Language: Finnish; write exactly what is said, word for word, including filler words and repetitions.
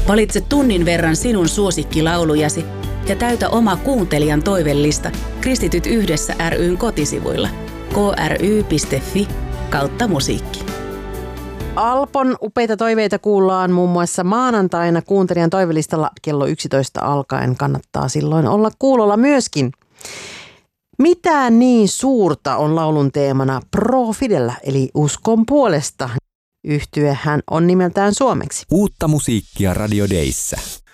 Valitse tunnin verran sinun suosikkilaulujasi ja täytä oma kuuntelijan toivellista Kristityt yhdessä ry:n kotisivuilla kry.fi kautta musiikki. Alpon upeita toiveita kuullaan muun muassa maanantaina kuuntelijan toivelistalla kello yksitoista alkaen. Kannattaa silloin olla kuulolla myöskin. Mitä niin suurta on laulun teemana Pro Fidellä eli uskon puolesta. Yhtyehän on nimeltään suomeksi. Uutta musiikkia Radio Dayssä.